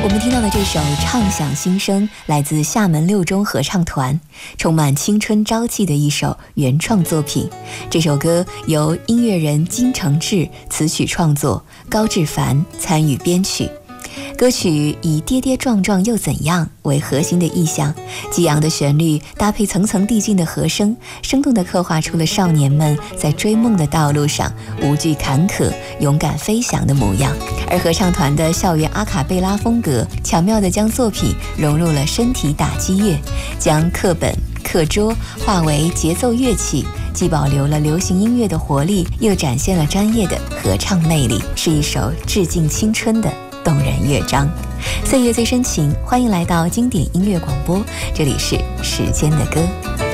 我们听到的这首唱响新声来自厦门六中合唱团，充满青春朝气的一首原创作品。这首歌由音乐人金承志词曲创作，高志凡参与编曲。歌曲以跌跌撞撞又怎样为核心的意象，激昂的旋律搭配层层递进的和声，生动地刻画出了少年们在追梦的道路上无惧坎坷、勇敢飞翔的模样。而合唱团的校园阿卡贝拉风格，巧妙地将作品融入了身体打击乐，将课本、课桌化为节奏乐器，既保留了流行音乐的活力，又展现了专业的合唱魅力，是一首致敬青春的动人乐章。岁月最深情，欢迎来到经典音乐广播，这里是时间的歌。